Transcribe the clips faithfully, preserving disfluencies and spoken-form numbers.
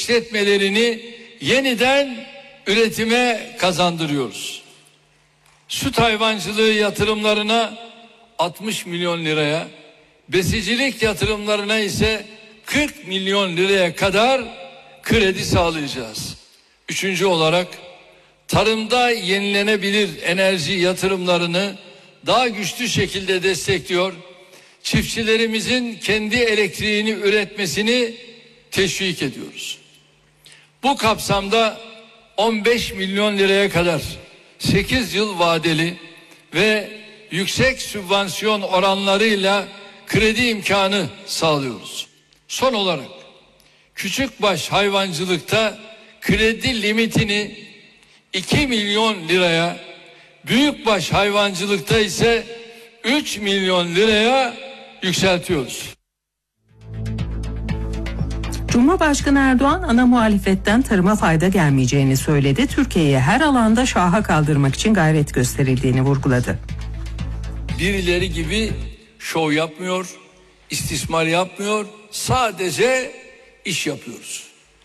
işletmelerini yeniden üretime kazandırıyoruz. Süt hayvancılığı yatırımlarına altmış milyon liraya, besicilik yatırımlarına ise kırk milyon liraya kadar kredi sağlayacağız. Üçüncü olarak tarımda yenilenebilir enerji yatırımlarını daha güçlü şekilde destekliyor, çiftçilerimizin kendi elektriğini üretmesini teşvik ediyoruz. Bu kapsamda on beş milyon liraya kadar sekiz yıl vadeli ve yüksek sübvansiyon oranlarıyla kredi imkanı sağlıyoruz. Son olarak küçükbaş hayvancılıkta kredi limitini iki milyon liraya, büyükbaş hayvancılıkta ise üç milyon liraya yükseltiyoruz. Cumhurbaşkanı Erdoğan ana muhalefetten tarıma fayda gelmeyeceğini söyledi. Türkiye'yi her alanda şaha kaldırmak için gayret gösterildiğini vurguladı. Birileri gibi şov yapmıyor, istismar yapmıyor, sadece iş yapıyoruz.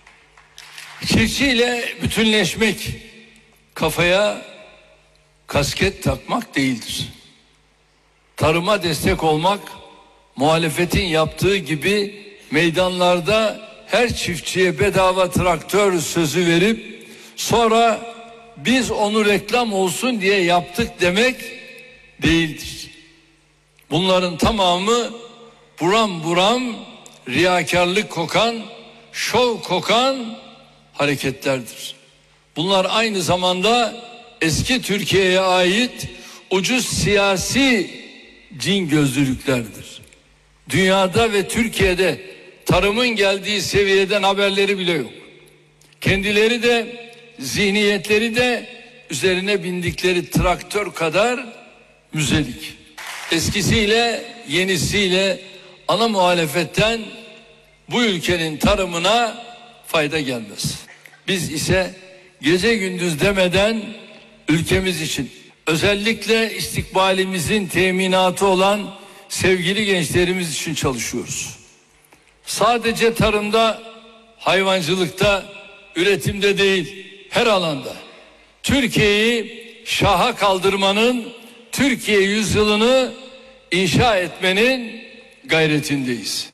Çiftçiyle bütünleşmek kafaya kasket takmak değildir. Tarıma destek olmak, muhalefetin yaptığı gibi meydanlarda her çiftçiye bedava traktör sözü verip sonra biz onu reklam olsun diye yaptık demek değildir. Bunların tamamı buram buram riyakarlık kokan, şov kokan hareketlerdir. Bunlar aynı zamanda eski Türkiye'ye ait ucuz siyasi cin gözlülüklerdir. Dünyada ve Türkiye'de tarımın geldiği seviyeden haberleri bile yok. Kendileri de zihniyetleri de üzerine bindikleri traktör kadar müzelik. Eskisiyle yenisiyle ana muhalefetten bu ülkenin tarımına fayda gelmez. Biz ise gece gündüz demeden ülkemiz için, özellikle istikbalimizin teminatı olan sevgili gençlerimiz için çalışıyoruz. Sadece tarımda, hayvancılıkta, üretimde değil, her alanda Türkiye'yi şaha kaldırmanın, Türkiye yüzyılını inşa etmenin gayretindeyiz.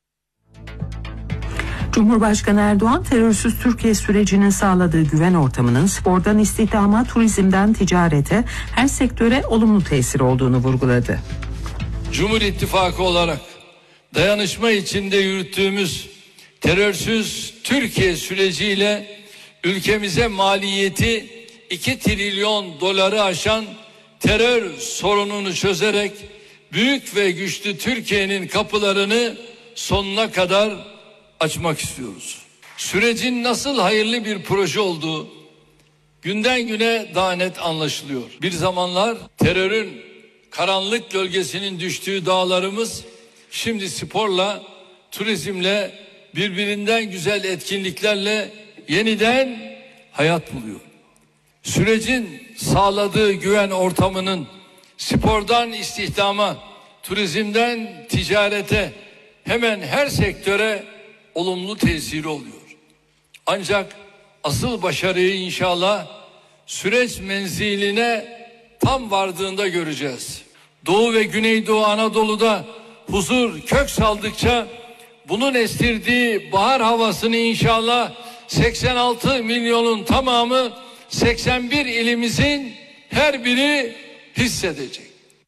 Cumhurbaşkanı Erdoğan, terörsüz Türkiye sürecinin sağladığı güven ortamının spordan istihdama, turizmden ticarete, her sektöre olumlu tesir olduğunu vurguladı. Cumhur İttifakı olarak dayanışma içinde yürüttüğümüz terörsüz Türkiye süreciyle ülkemize maliyeti iki trilyon doları aşan terör sorununu çözerek büyük ve güçlü Türkiye'nin kapılarını sonuna kadar açmak istiyoruz. Sürecin nasıl hayırlı bir proje olduğu günden güne daha net anlaşılıyor. Bir zamanlar terörün karanlık gölgesinin düştüğü dağlarımız şimdi sporla, turizmle, birbirinden güzel etkinliklerle yeniden hayat buluyor. Sürecin sağladığı güven ortamının spordan istihdama, turizmden ticarete, hemen her sektöre olumlu tesiri oluyor. Ancak asıl başarıyı inşallah süreç menziline tam vardığında göreceğiz. Doğu ve Güneydoğu Anadolu'da huzur kök saldıkça bunun estirdiği bahar havasını inşallah seksen altı milyonun tamamı seksen bir ilimizin her biri hissedecek.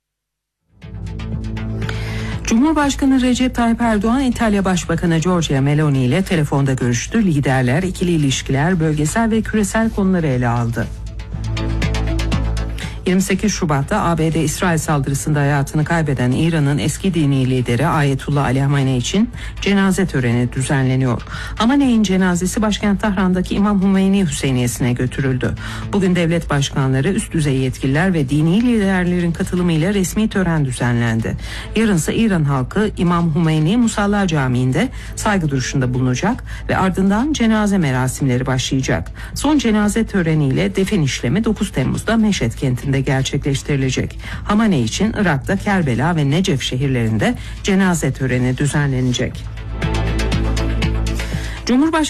Cumhurbaşkanı Recep Tayyip Erdoğan, İtalya Başbakanı Giorgia Meloni ile telefonda görüştü. Liderler ikili ilişkiler, bölgesel ve küresel konuları ele aldı. yirmi sekiz Şubat'ta A B D İsrail saldırısında hayatını kaybeden İran'ın eski dini lideri Ayetullah Ali Hamenei için cenaze töreni düzenleniyor. Hamenei'nin cenazesi başkent Tahran'daki İmam Hümeyni Hüseyiniyesi'ne götürüldü. Bugün devlet başkanları, üst düzey yetkililer ve dini liderlerin katılımıyla resmi tören düzenlendi. Yarınsa İran halkı İmam Hümeyni Musalla Camii'nde saygı duruşunda bulunacak ve ardından cenaze merasimleri başlayacak. Son cenaze töreniyle defin işlemi dokuz Temmuz'da Meşhed kentinde gerçekleştirilecek. Hamenei için Irak'ta Kerbela ve Necef şehirlerinde cenaze töreni düzenlenecek. Cumhurbaşkanı